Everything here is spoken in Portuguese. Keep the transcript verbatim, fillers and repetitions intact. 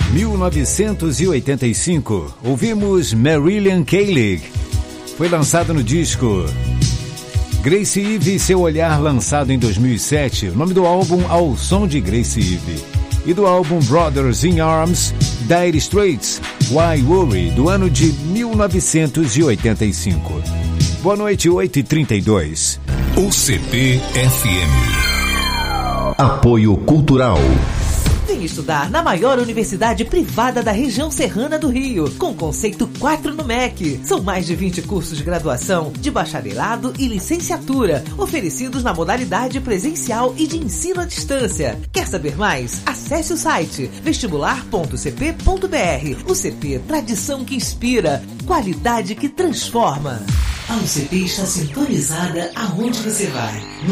mil novecentos e oitenta e cinco, ouvimos Marilyn Kalig. Foi lançado no disco Grace Eve e Seu Olhar, lançado em dois mil e sete. O nome do álbum Ao Som de Grace Eve. E do álbum Brothers in Arms, Dire Straits, Why Worry, do ano de mil novecentos e oitenta e cinco. Boa noite, oito e trinta e dois. O C P F M. Apoio Cultural. Vem estudar na maior universidade privada da região serrana do Rio, com conceito quatro no M E C. São mais de vinte cursos de graduação, de bacharelado e licenciatura, oferecidos na modalidade presencial e de ensino à distância. Quer saber mais? Acesse o site vestibular ponto c p ponto b r. O C P, tradição que inspira, qualidade que transforma. A U C P está sintonizada aonde você vai.